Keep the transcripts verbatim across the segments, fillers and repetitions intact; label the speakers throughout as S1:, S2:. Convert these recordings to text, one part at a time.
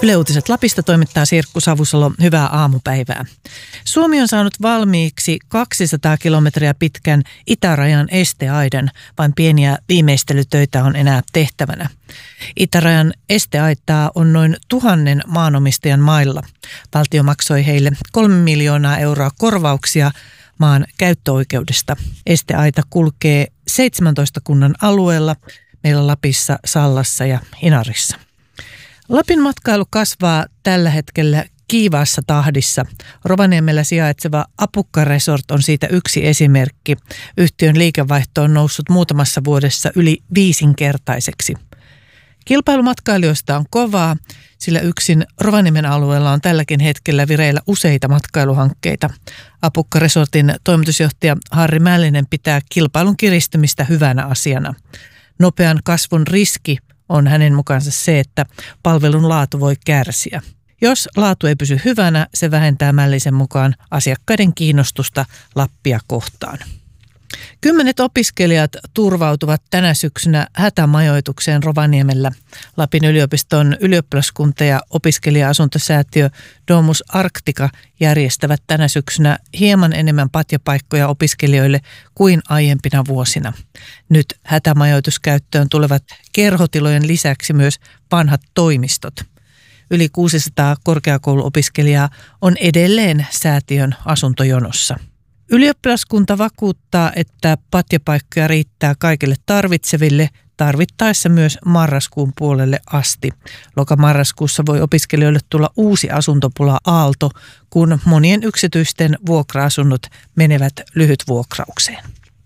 S1: Yle Uutiset Lapista toimittaa Sirkku Savusalo. Hyvää aamupäivää. Suomi on saanut valmiiksi kaksisataa kilometriä pitkän itärajan esteaidan. Vain pieniä viimeistelytöitä on enää tehtävänä. Itärajan esteaitaa on noin tuhannen maanomistajan mailla. Valtio maksoi heille kolme miljoonaa euroa korvauksia maan käyttöoikeudesta. Esteaita kulkee seitsemäntoista kunnan alueella, meillä Lapissa, Sallassa ja Inarissa. Lapin matkailu kasvaa tällä hetkellä kiivaassa tahdissa. Rovaniemellä sijaitseva Apukka Resort on siitä yksi esimerkki. Yhtiön liikevaihto on noussut muutamassa vuodessa yli viisinkertaiseksi. Kilpailu matkailijoista on kovaa, sillä yksin Rovaniemen alueella on tälläkin hetkellä vireillä useita matkailuhankkeita. Apukka Resortin toimitusjohtaja Harri Mällinen pitää kilpailun kiristymistä hyvänä asiana. Nopean kasvun riski on hänen mukaansa se, että palvelun laatu voi kärsiä. Jos laatu ei pysy hyvänä, se vähentää Mällisen mukaan asiakkaiden kiinnostusta Lappia kohtaan. Kymmenet opiskelijat turvautuvat tänä syksynä hätämajoitukseen Rovaniemellä. Lapin yliopiston ylioppilaskunta ja opiskelija-asuntosäätiö Domus Arctica järjestävät tänä syksynä hieman enemmän patjapaikkoja opiskelijoille kuin aiempina vuosina. Nyt hätämajoituskäyttöön tulevat kerhotilojen lisäksi myös vanhat toimistot. Yli kuusisataa korkeakouluopiskelijaa on edelleen säätiön asuntojonossa. Ylioppilaskunta vakuuttaa, että patjapaikkoja riittää kaikille tarvitseville, tarvittaessa myös marraskuun puolelle asti. Loka-marraskuussa voi opiskelijoille tulla uusi asuntopula-aalto, kun monien yksityisten vuokra-asunnot menevät lyhytvuokraukseen.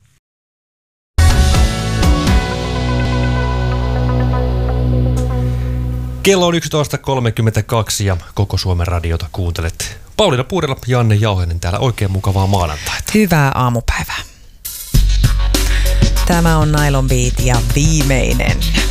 S2: Kello on yksitoista kolmekymmentäkaksi ja koko Suomen radiota kuuntelet. Pauliina Puurela, Janne Jauhonen täällä. Oikein mukavaa maanantaita.
S3: Hyvää aamupäivää. Tämä on Nylon Beat ja viimeinen